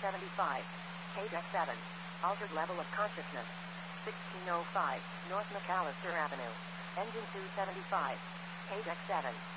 275. KDEX 7. Altered level of consciousness. 1605, North McAllister Avenue. Engine 275. KDEX 7.